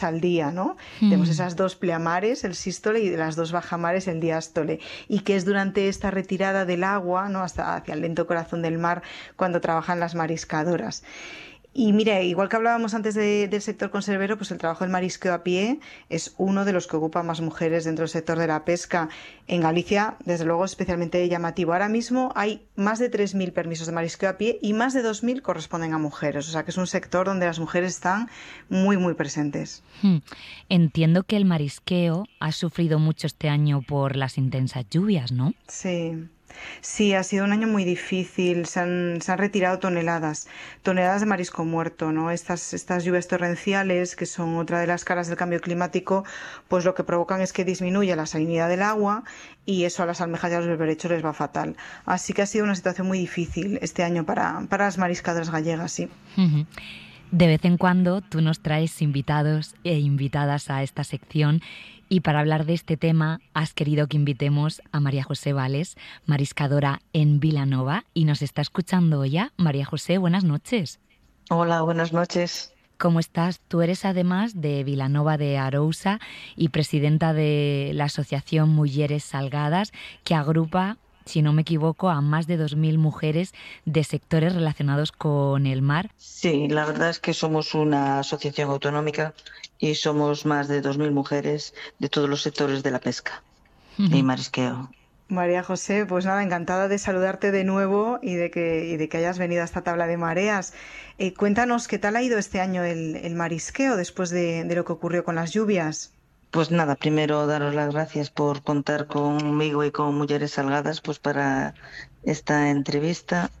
al día, ¿no? Tenemos esas dos pleamares, el sístole, y las dos bajamares, el diástole, y que es durante esta retirada del agua, ¿no? Hasta hacia el lento corazón del mar, cuando trabajan las mariscadoras. Y mira, igual que hablábamos antes del sector conservero, pues el trabajo del marisqueo a pie es uno de los que ocupa más mujeres dentro del sector de la pesca. En Galicia, desde luego, es especialmente llamativo. Ahora mismo hay más de 3.000 permisos de marisqueo a pie y más de 2.000 corresponden a mujeres. O sea que es un sector donde las mujeres están muy, muy presentes. Entiendo que el marisqueo ha sufrido mucho este año por las intensas lluvias, ¿no? Sí. Sí, ha sido un año muy difícil. Se han retirado toneladas de marisco muerto, ¿no? Estas lluvias torrenciales, que son otra de las caras del cambio climático, pues lo que provocan es que disminuya la salinidad del agua y eso a las almejas y a los berberechos les va fatal. Así que ha sido una situación muy difícil este año para las mariscadoras gallegas, sí. Ujú. De vez en cuando tú nos traes invitados e invitadas a esta sección y para hablar de este tema has querido que invitemos a María José Vales, mariscadora en Vilanova, y nos está escuchando ya. María José, buenas noches. Hola, buenas noches. ¿Cómo estás? Tú eres además de Vilanova de Arousa y presidenta de la asociación Mujeres Salgadas, que agrupa, si no me equivoco, a más de 2.000 mujeres de sectores relacionados con el mar. Sí, la verdad es que somos una asociación autonómica y somos más de 2.000 mujeres de todos los sectores de la pesca y marisqueo. María José, pues nada, encantada de saludarte de nuevo y de que hayas venido a esta tabla de mareas. Cuéntanos qué tal ha ido este año el marisqueo después de lo que ocurrió con las lluvias. Pues nada, primero daros las gracias por contar conmigo y con Mujeres Salgadas pues para esta entrevista.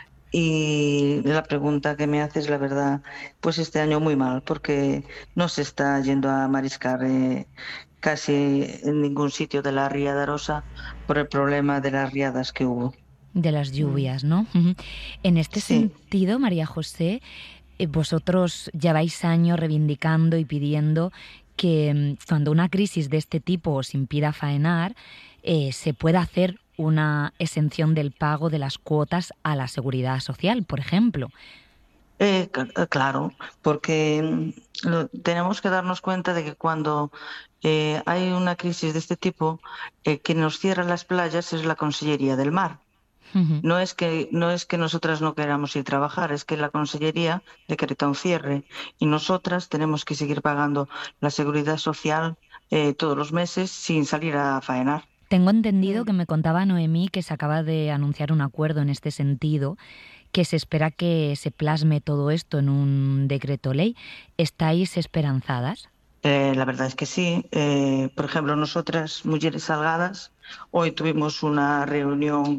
Y la pregunta que me haces, la verdad, pues este año muy mal, porque no se está yendo a mariscar casi en ningún sitio de la Ría de Arosa por el problema de las riadas que hubo. De las Mm, lluvias, ¿no? En este Sí, sentido, María José, vosotros lleváis años reivindicando y pidiendo que cuando una crisis de este tipo os impida faenar, se pueda hacer una exención del pago de las cuotas a la seguridad social, por ejemplo. claro, porque tenemos que darnos cuenta de que cuando hay una crisis de este tipo, quien nos cierra las playas es la Consellería del Mar. Ujú. No es que nosotras no queramos ir a trabajar, es que la Consellería decreta un cierre y nosotras tenemos que seguir pagando la seguridad social todos los meses sin salir a faenar. Tengo entendido mm. que me contaba Noemí que se acaba de anunciar un acuerdo en este sentido, que se espera que se plasme todo esto en un decreto ley. ¿Estáis esperanzadas? La verdad es que sí. Por ejemplo, nosotras, Mujeres Salgadas, hoy tuvimos una reunión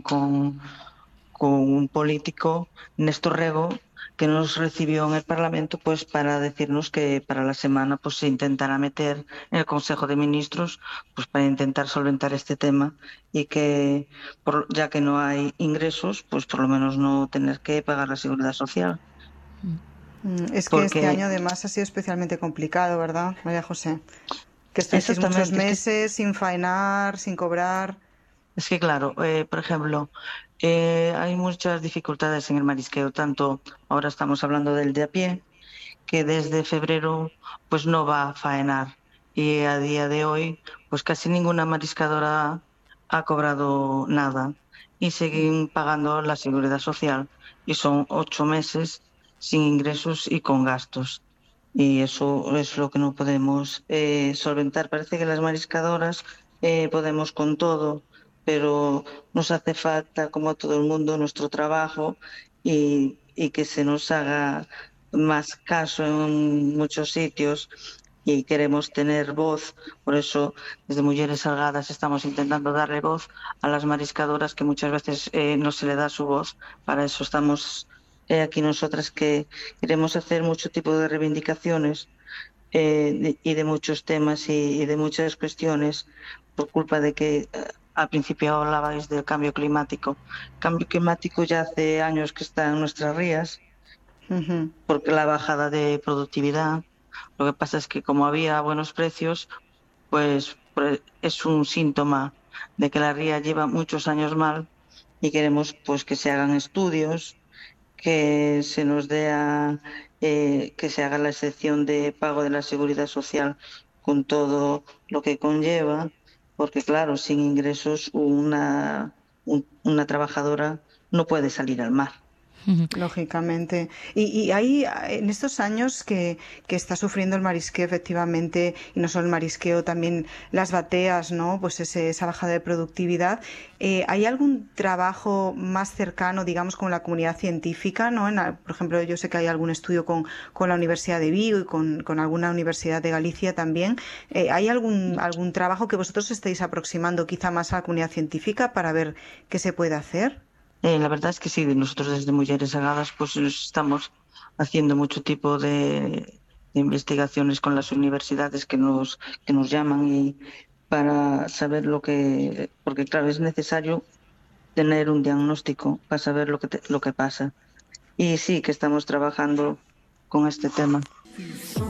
con un político, Néstor Rego, que nos recibió en el Parlamento pues para decirnos que para la semana pues se intentará meter en el Consejo de Ministros pues para intentar solventar este tema y que ya que no hay ingresos pues por lo menos no tener que pagar la seguridad social Es que este porque año además ha sido especialmente complicado, ¿verdad, María José? Que estuvisteis muchos exactamente meses sin faenar, sin cobrar. es que claro, por ejemplo, hay muchas dificultades en el marisqueo, tanto ahora estamos hablando del de a pie, que desde febrero pues no va a faenar y a día de hoy pues casi ninguna mariscadora ha cobrado nada y siguen pagando la seguridad social y son 8 meses sin ingresos y con gastos. Y eso es lo que no podemos solventar. Parece que las mariscadoras podemos con todo, pero nos hace falta, como a todo el mundo, nuestro trabajo y que se nos haga más caso en muchos sitios y queremos tener voz. Por eso, desde Mujeres Salgadas estamos intentando darle voz a las mariscadoras que muchas veces no se le da su voz. Para eso estamos aquí nosotras que queremos hacer mucho tipo de reivindicaciones y de muchos temas y de muchas cuestiones por culpa de que al principio hablabais del cambio climático. El cambio climático ya hace años que está en nuestras rías Ujú. porque la bajada de productividad, lo que pasa es que como había buenos precios, pues es un síntoma de que la ría lleva muchos años mal y queremos pues que se hagan estudios, que se nos dé que se haga la excepción de pago de la seguridad social con todo lo que conlleva, porque claro, sin ingresos una trabajadora no puede salir al mar. Lógicamente. Y hay en estos años que está sufriendo el marisqueo efectivamente, y no solo el marisqueo, también las bateas, ¿no? Pues esa bajada de productividad. ¿Hay algún trabajo más cercano, digamos, con la comunidad científica, ¿no? Por ejemplo, yo sé que hay algún estudio con la Universidad de Vigo y con alguna universidad de Galicia también. ¿Hay algún trabajo que vosotros estéis aproximando quizá más a la comunidad científica para ver qué se puede hacer? La verdad es que sí, nosotros desde Mujeres Agadas pues estamos haciendo mucho tipo de investigaciones con las universidades que nos llaman y para saber porque claro, es necesario tener un diagnóstico para saber lo que pasa. Y sí que estamos trabajando con este tema.